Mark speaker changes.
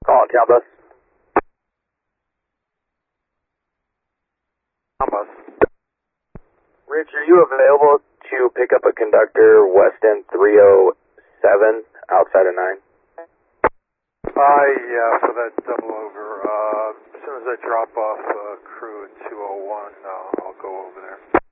Speaker 1: Calling town bus.
Speaker 2: Town bus.
Speaker 1: Rich, are you available to pick up a conductor west end 307 outside of 9?
Speaker 2: Yeah, for that double over. As soon as I drop off crew at 201, I'll go over there.